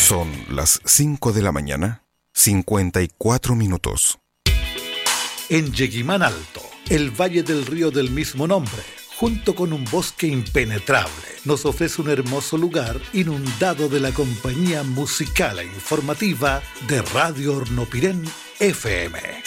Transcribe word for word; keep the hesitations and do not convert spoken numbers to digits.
Son las cinco de la mañana, cincuenta y cuatro minutos. En Yeguimán Alto, el valle del río del mismo nombre, junto con un bosque impenetrable, nos ofrece un hermoso lugar inundado de la compañía musical e informativa de Radio Hornopirén F M.